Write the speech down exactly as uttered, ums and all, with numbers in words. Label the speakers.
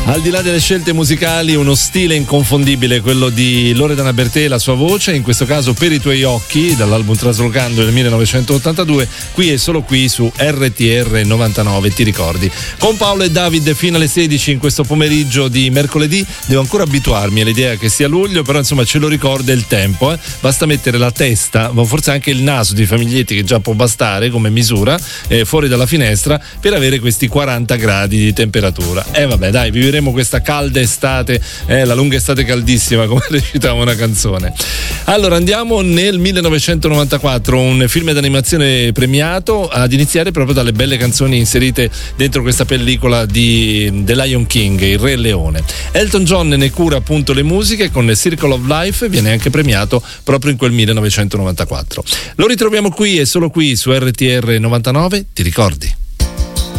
Speaker 1: Al di là delle scelte musicali, uno stile inconfondibile, quello di Loredana Bertè e la sua voce, in questo caso Per i tuoi occhi, dall'album Traslocando del millenovecentottantadue, qui e solo qui su R T R novantanove, ti ricordi? Con Paolo e David fino alle sedici in questo pomeriggio di mercoledì. Devo ancora abituarmi all'idea che sia luglio, però insomma ce lo ricorda il tempo, eh? Basta mettere la testa, ma forse anche il naso di Famiglietti, che già può bastare come misura, eh, fuori dalla finestra per avere questi quaranta gradi di temperatura. E eh, vabbè, dai, vivremo questa calda estate, eh, la lunga estate caldissima, come recitava una canzone. Allora andiamo nel millenovecentonovantaquattro, un film d'animazione premiato, ad iniziare proprio dalle belle canzoni inserite dentro questa pellicola di The Lion King, il Re Leone. Elton John ne cura appunto le musiche con Circle of Life, viene anche premiato proprio in quel millenovecentonovantaquattro. Lo ritroviamo qui e solo qui su R T R novantanove, ti ricordi?